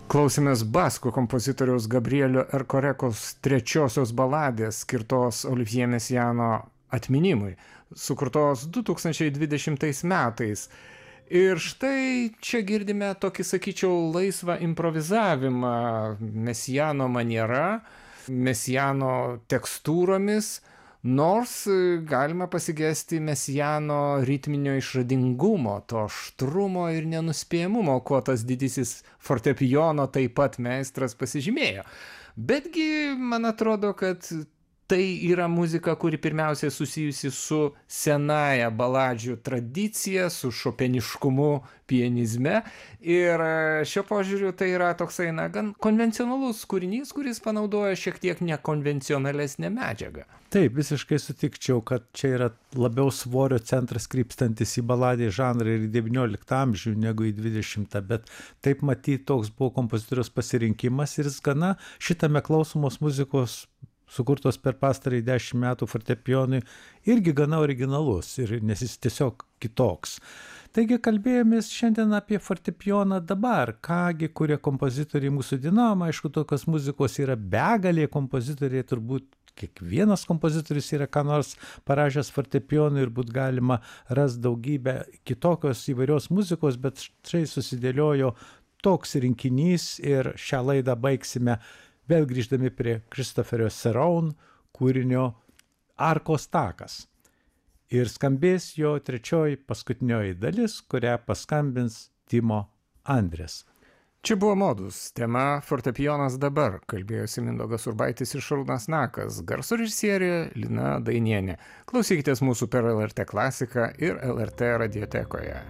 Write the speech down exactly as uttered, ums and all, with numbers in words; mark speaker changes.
Speaker 1: Klausėmės baskų kompozitoriaus Gabrielio Erkorekos trečiosios baladės skirtos Olivier Messiaeno atminimui, sukurtos du tūkstančiai dvidešimtais metais. Ir štai čia girdime tokį, sakyčiau, laisvą improvizavimą Messiaeno maniera, Messiaeno tekstūromis, nors galima pasigesti Messiaeno ritminio išradingumo, to aštrumo ir nenuspėjamumo, kuo tas didysis fortepijono taip pat meistras pasižymėjo. Betgi, man atrodo, kad tai yra muzika, kuri pirmiausiai susijusi su senaja baladžių tradicija, su šopeniškumu pianizme. Ir šio požiūriu tai yra toksai, na, gan konvencionalus kūrinys, kuris panaudoja šiek tiek nekonvencionalesnę medžiagą.
Speaker 2: Taip, visiškai sutikčiau, kad čia yra labiau svorio centras krypstantis į baladį žanrą ir į devynioliktą amžių negu į dvidešimtą, bet taip matyti toks buvo kompozitoriaus pasirinkimas ir jis gana šitame klausomos muzikos sukurtos per pastarąjį dešimt metų fortepijonui, irgi gana originalus, ir, nes jis tiesiog kitoks. Taigi kalbėjomės šiandien apie fortepijoną dabar, kągi kurie kompozitoriai mūsų dienom, aišku, tokios muzikos yra begalė kompozitoriai, turbūt kiekvienas kompozitorius yra ką nors parašęs fortepijonui ir būt galima ras daugybę kitokios įvairios muzikos, bet štai susidėliojo toks rinkinys ir šią laidą baigsime vėl grįždami prie Christopherio Seraun kūrinio Arkos takas. Ir skambės jo trečioji paskutinioji dalis, kurią paskambins Timo Andrės.
Speaker 1: Čia buvo Modus, tema fortepijonas dabar, kalbėjosi Mindaugas Urbaitis ir Šarūnas Nakas, garso režisierė Lina Dainienė. Klausykitės mūsų per L R T klasiką ir L R T radiotekoje.